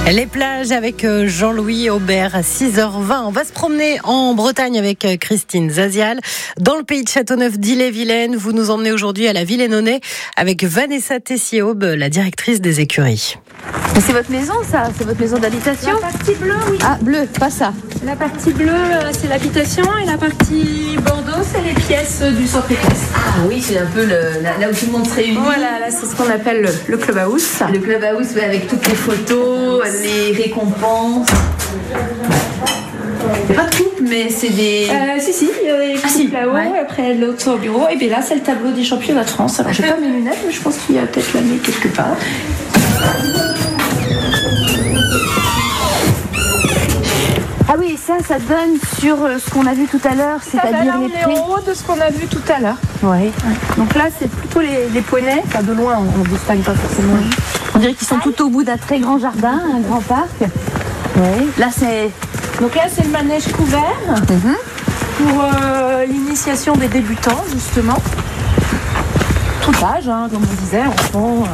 Les plages avec Jean-Louis Aubert à 6h20. On va se promener en Bretagne avec Christine Zazial. Dans le pays de Châteauneuf d'Ille-et-Vilaine, vous nous emmenez aujourd'hui à la Villeneuve avec Vanessa Tessier-Aube, la directrice des écuries. Mais c'est votre maison, ça? C'est votre maison d'habitation? La partie bleue, oui. Ah, bleu, pas ça. La partie bleue, c'est l'habitation et la partie bordeaux, c'est les pièces du centre équestre. Ah oui, c'est un peu là où tout le monde se réunit. Voilà, là, c'est ce qu'on appelle le clubhouse. Le clubhouse avec toutes les photos, les récompenses. Il n'y a pas de coupe, mais c'est des... Si, il y a des coupes là-haut, ouais. après l'autre au bureau. Et bien là, c'est le tableau des championnats de France. Alors, j'ai pas mes lunettes, mais je pense qu'il y a peut-être l'année quelque part. Ah oui, ça donne sur ce qu'on a vu tout à l'heure, c'est-à-dire les prix. On est en haut de ce qu'on a vu tout à l'heure. Oui. Donc là, c'est plutôt les poneys. Enfin, de loin, on ne distingue pas forcément. On dirait qu'ils sont tout au bout d'un très grand jardin, un grand parc. Oui. Là, c'est... Donc là, c'est le manège couvert pour l'initiation des débutants, justement. Tout âge, comme on disait, enfants.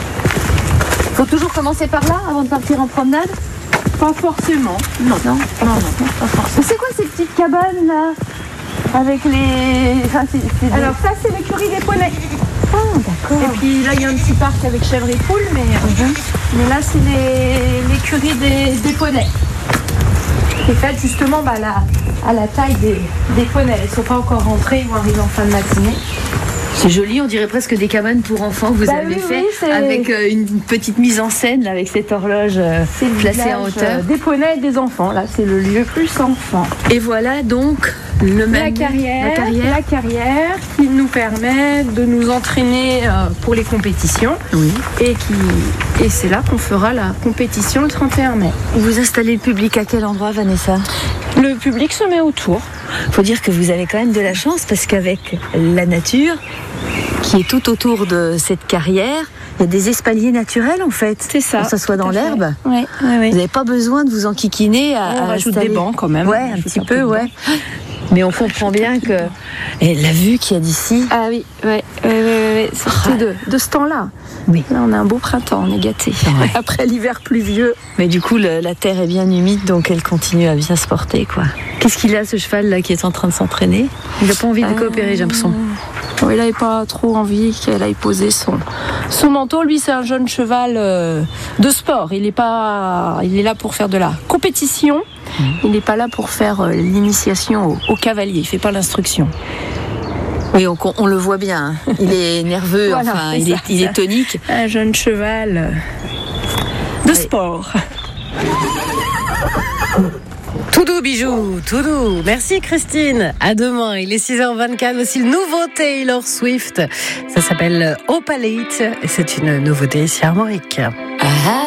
Faut toujours commencer par là avant de partir en promenade? Pas forcément. Non, pas forcément. Mais c'est quoi ces petites cabanes là? Avec les... Enfin, c'est des... Alors ça, c'est l'écurie des poneys. Ah, d'accord. Et puis là, il y a un petit parc avec chèvres et poules, mais là, c'est l'écurie des poneys. C'est fait justement à la taille des poneys. Elles ne sont pas encore rentrées, ils vont arriver en fin de matinée. C'est joli, on dirait presque des cabanes pour enfants que vous avez fait, avec une petite mise en scène, là, avec cette horloge placée en hauteur. Des poneys et des enfants, là, c'est le lieu plus enfant. Et voilà donc la carrière qui nous permet de nous entraîner pour les compétitions. Oui. Et c'est là qu'on fera la compétition le 31 mai. Vous installez le public à quel endroit, Vanessa? Le public se met autour. Faut dire que vous avez quand même de la chance parce qu'avec la nature qui est tout autour de cette carrière, il y a des espaliers naturels en fait. C'est ça. Pour que ça soit dans l'herbe. Oui. Vous n'avez pas besoin de vous enquiquiner à rajoute installer des bancs quand même. Ouais, un petit peu, ouais. Mais on comprend bien que la vue qu'il y a d'ici. Ah oui, surtout de ce temps-là. Oui. Là, on a un beau printemps, on est gâtés. Ouais. Après l'hiver pluvieux. Mais du coup, la terre est bien humide, donc elle continue à bien se porter, quoi. Qu'est-ce qu'il a, ce cheval-là, qui est en train de s'entraîner? Il n'a pas envie de coopérer, j'ai l'impression. Oui, il n'avait pas trop envie qu'elle aille poser son manteau. Lui, c'est un jeune cheval de sport. Il est là pour faire de la compétition. Il n'est pas là pour faire l'initiation au cavalier. Il ne fait pas l'instruction. Oui, on le voit bien. Il est nerveux, Voilà, enfin, il est tonique. Un jeune cheval de sport. Tout doux, bijou, tout doux. Merci Christine. À demain. Il est 6h24. Voici le nouveau Taylor Swift. Ça s'appelle Opalite et c'est une nouveauté ici à Armorique.